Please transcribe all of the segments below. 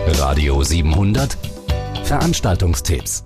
Radio 700 Veranstaltungstipps.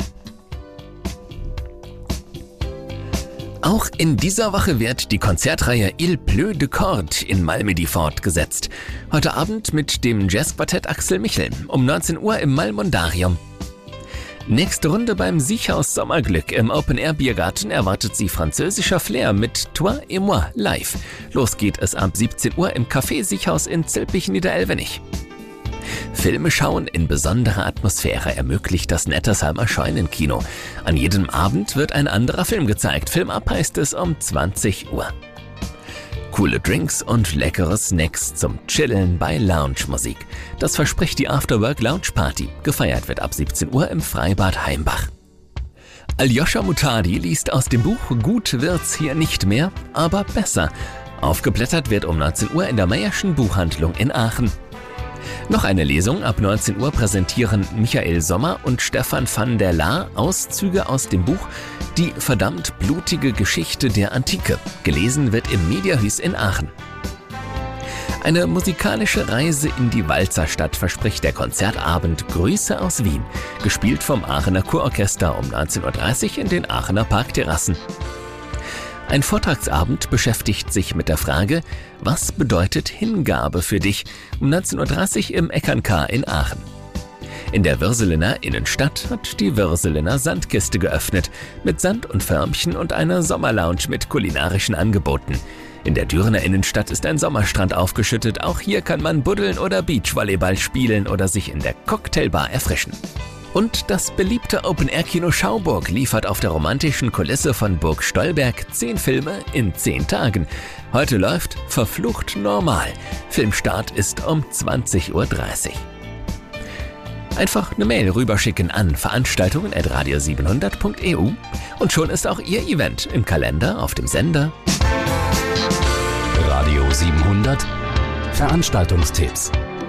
Auch in dieser Woche wird die Konzertreihe Il Pleut de Cordes in Malmedy fortgesetzt. Heute Abend mit dem Jazzquartett Axel Michel um 19 Uhr im Malmundarium. Nächste Runde beim Siechhaus Sommerglück im Open-Air-Biergarten erwartet sie französischer Flair mit Toi et moi live. Los geht es ab 17 Uhr im Café Siechhaus in Zülpich-Niederelvenich. Filme schauen in besonderer Atmosphäre ermöglicht das Nettersheimer Scheunenkino. An jedem Abend wird ein anderer Film gezeigt. Film ab heißt es um 20 Uhr. Coole Drinks und leckere Snacks zum Chillen bei Lounge-Musik. Das verspricht die Afterwork-Lounge-Party. Gefeiert wird ab 17 Uhr im Freibad Heimbach. Aljoscha Mutadi liest aus dem Buch Gut wird's hier nicht mehr, aber besser. Aufgeblättert wird um 19 Uhr in der Meyerschen Buchhandlung in Aachen. Noch eine Lesung ab 19 Uhr präsentieren Michael Sommer und Stefan van der Laar Auszüge aus dem Buch Die verdammt blutige Geschichte der Antike. Gelesen wird im Mediahuis in Aachen. Eine musikalische Reise in die Walzerstadt verspricht der Konzertabend Grüße aus Wien, gespielt vom Aachener Kurorchester um 19.30 Uhr in den Aachener Parkterrassen. Ein Vortragsabend beschäftigt sich mit der Frage, was bedeutet Hingabe für dich? Um 19.30 Uhr im Eckern-K in Aachen. In der Würselener Innenstadt hat die Würselener Sandkiste geöffnet, mit Sand und Förmchen und einer Sommerlounge mit kulinarischen Angeboten. In der Dürener Innenstadt ist ein Sommerstrand aufgeschüttet, auch hier kann man buddeln oder Beachvolleyball spielen oder sich in der Cocktailbar erfrischen. Und das beliebte Open-Air-Kino Schauburg liefert auf der romantischen Kulisse von Burg Stolberg 10 Filme in 10 Tagen. Heute läuft Verflucht normal. Filmstart ist um 20.30 Uhr. Einfach eine Mail rüberschicken an veranstaltungen@radio700.eu und schon ist auch Ihr Event im Kalender auf dem Sender. Radio 700 Veranstaltungstipps.